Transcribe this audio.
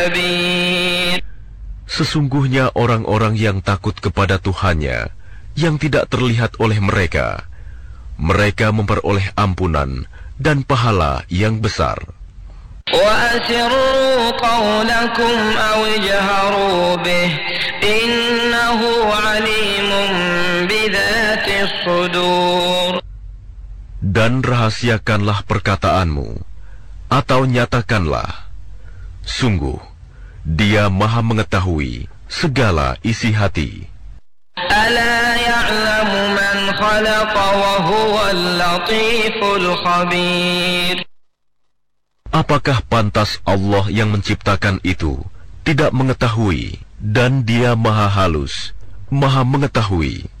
Sesungguhnya orang-orang yang takut kepada Tuhannya, yang tidak terlihat oleh mereka, mereka memperoleh ampunan dan pahala yang besar. وَأَسِرُّوا قَوْلَكُمْ أَوْ اجْهَرُوا بِهِ إِنَّهُ عَلِيمٌ بِذَاتِ الصُّدُورِ. Dan rahasiakanlah perkataanmu, atau nyatakanlah. Sungguh, Dia Maha mengetahui segala isi hati. أَلَا يَعْلَمُ مَنْ خَلَقَ وَهُوَ اللَّطِيفُ الْخَبِيرُ. Apakah pantas Allah yang menciptakan itu tidak mengetahui, dan Dia Maha halus, Maha mengetahui.